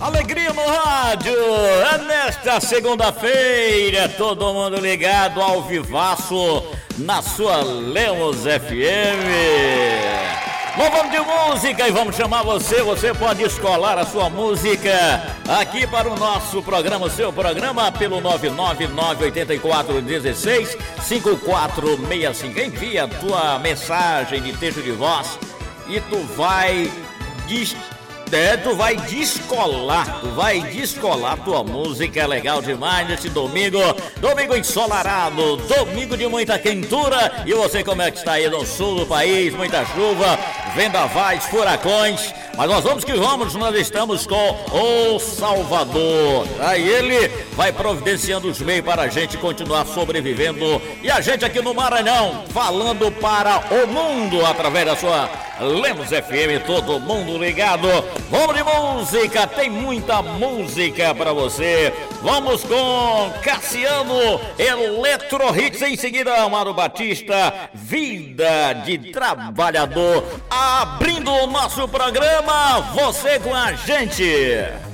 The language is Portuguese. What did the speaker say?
Alegria no rádio, é nesta segunda-feira, todo mundo ligado ao vivaço na sua Lemos FM. Vamos de música e vamos chamar você pode escolar a sua música aqui para o nosso programa, o seu programa, pelo 99984165465. Envia a tua mensagem de texto de voz e tu vai descolar tua música. Legal demais nesse domingo ensolarado, domingo de muita quentura. E você, como é que está aí no sul do país? Muita chuva, vendavais, furacões, mas nós vamos que vamos, nós estamos com o Salvador. Aí ele vai providenciando os meios para a gente continuar sobrevivendo. E a gente aqui no Maranhão, falando para o mundo através da sua Lemos FM, todo mundo ligado. Vamos de música, tem muita música para você. Vamos com Cassiano, Eletro Hits. Em seguida, Amaro Batista, Vida de Trabalhador. Abrindo o nosso programa, você com a gente.